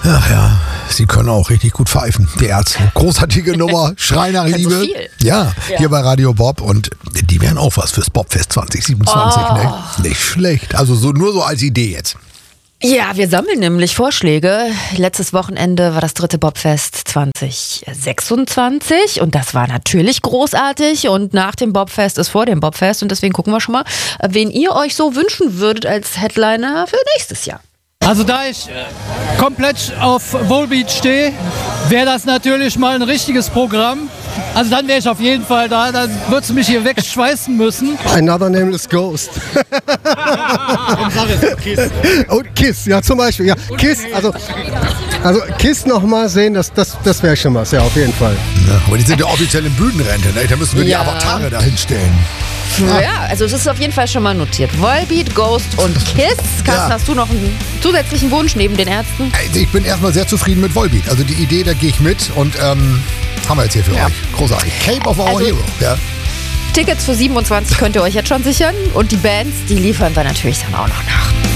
Ach ja, sie können auch richtig gut pfeifen, die Ärzte. Großartige Nummer, Schrei nach Kann so Liebe. viel. Ja, hier bei Radio Bob und die wären auch was fürs Bobfest 2027, ne? Nicht schlecht. Also nur so als Idee jetzt. Ja, wir sammeln nämlich Vorschläge. Letztes Wochenende war das 3. Bobfest 2026 und das war natürlich großartig und nach dem Bobfest ist vor dem Bobfest und deswegen gucken wir schon mal, wen ihr euch so wünschen würdet als Headliner für nächstes Jahr. Also da ich komplett auf Volbeat stehe, wäre das natürlich mal ein richtiges Programm. Also dann wäre ich auf jeden Fall da, dann würdest du mich hier wegschweißen müssen. Another Nameless Ghost. Und Kiss, ja zum Beispiel. Ja, Kiss, also Kiss nochmal sehen, das wäre schon was, ja auf jeden Fall. Ja, aber die sind ja offiziell in Bühnenrente, ne? Da müssen wir die Avatare dahin stellen. Ja, also es ist auf jeden Fall schon mal notiert. Volbeat, Ghost und Kiss. Carsten, hast du noch einen zusätzlichen Wunsch neben den Ärzten? Also ich bin erstmal sehr zufrieden mit Volbeat. Also die Idee, da gehe ich mit und haben wir jetzt hier für euch. Großartig. Cape of Our Hero. Ja. Tickets für 27 könnt ihr euch jetzt schon sichern und die Bands, die liefern wir natürlich dann auch noch nach.